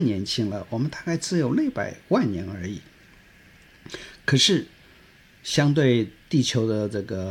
年轻了，我们大概只有600万年而已。可是相对地球的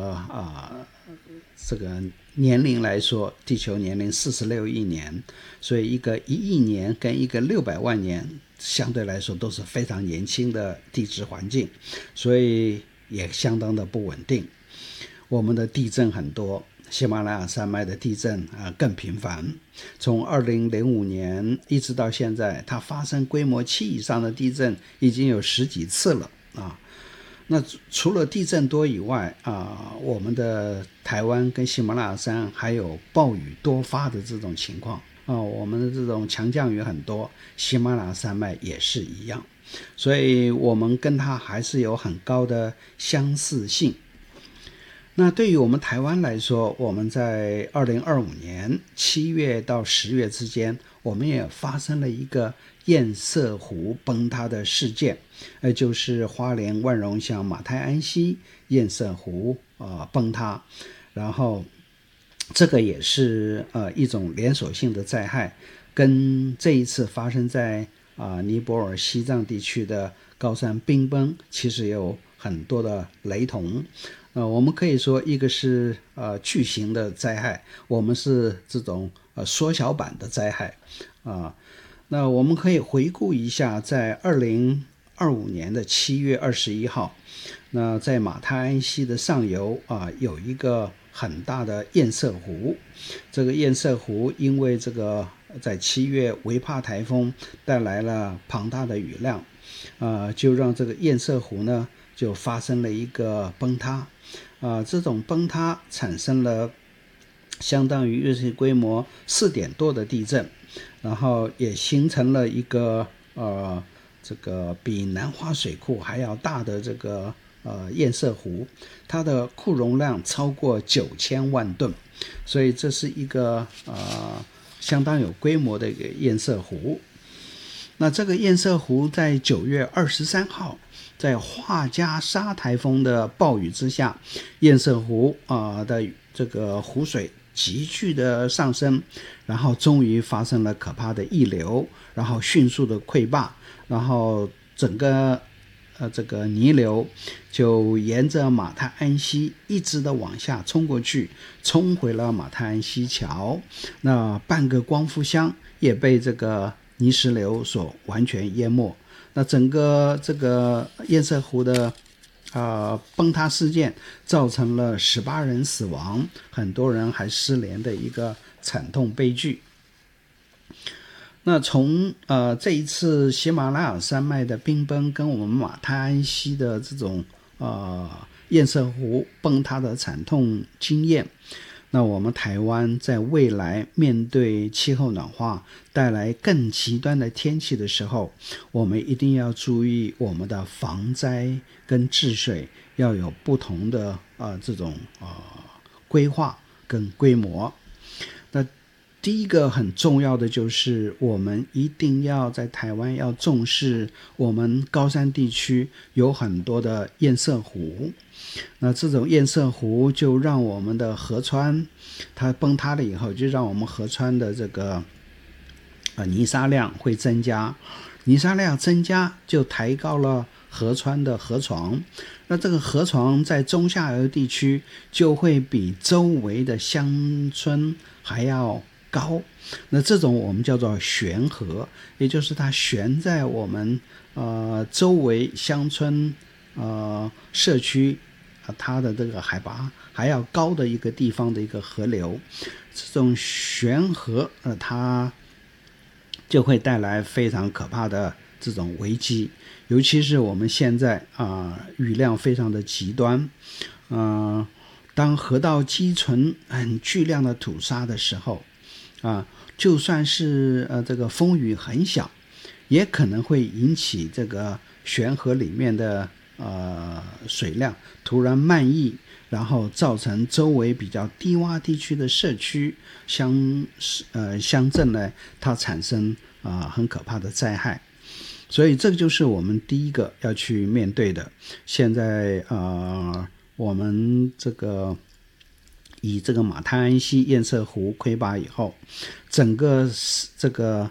这个年龄来说，地球年龄46亿年，所以一个1亿年跟一个600万年相对来说都是非常年轻的地质环境，所以也相当的不稳定。我们的地震很多，喜马拉雅山脉的地震更频繁，从2005年一直到现在，它发生规模7以上的地震已经有10几次了啊。那除了地震多以外我们的台湾跟喜马拉雅山还有暴雨多发的这种情况我们的这种强降雨很多，喜马拉雅山脉也是一样，所以我们跟它还是有很高的相似性。那对于我们台湾来说，我们在2025年7月到10月之间，我们也发生了一个堰塞湖崩塌的事件，就是花莲万荣乡马太安溪堰塞湖崩塌，然后这个也是一种连锁性的灾害，跟这一次发生在尼泊尔西藏地区的高山冰崩其实有很多的雷同。我们可以说一个是巨型的灾害，我们是这种缩小版的灾害那我们可以回顾一下，在2025年的7月21号，那在马太安溪的上游有一个很大的堰塞湖。这个堰塞湖因为这个在7月维帕台风带来了庞大的雨量就让这个堰塞湖呢就发生了一个崩塌这种崩塌产生了相当于日系规模4点多的地震，然后也形成了一个这个比南华水库还要大的这个堰塞湖，它的库容量超过9000万吨，所以这是一个相当有规模的一个堰塞湖。那这个堰塞湖在9月23号在画家沙台风的暴雨之下，堰塞湖的这个湖水急剧的上升，然后终于发生了可怕的溢流，然后迅速的溃坝，然后整个这个泥流就沿着马太安溪一直的往下冲过去，冲回了马太安溪桥。那半个光复乡也被这个泥石流所完全淹没。那整个这个堰塞湖的崩塌事件造成了18人死亡，很多人还失联的一个惨痛悲剧。那从这一次喜马拉雅山脉的冰崩跟我们马太安溪的这种堰塞湖崩塌的惨痛经验，那我们台湾在未来面对气候暖化带来更极端的天气的时候，我们一定要注意我们的防灾跟治水要有不同的这种规划跟规模。那第一个很重要的就是我们一定要在台湾要重视我们高山地区有很多的堰塞湖，那这种堰塞湖就让我们的河川它崩塌了以后，就让我们河川的这个泥沙量会增加，泥沙量增加就抬高了河川的河床，那这个河床在中下游地区就会比周围的乡村还要高，那这种我们叫做悬河，也就是它悬在我们周围乡村社区它的这个海拔还要高的一个地方的一个河流。这种悬河它就会带来非常可怕的这种危机，尤其是我们现在雨量非常的极端当河道积存很巨量的土沙的时候就算是这个风雨很小，也可能会引起这个悬河里面的水量突然漫溢，然后造成周围比较低洼地区的社区乡镇呢，它产生很可怕的灾害。所以这个就是我们第一个要去面对的。现在我们这个以这个马太安溪堰塞湖溃坝以后，整个这个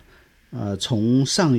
从上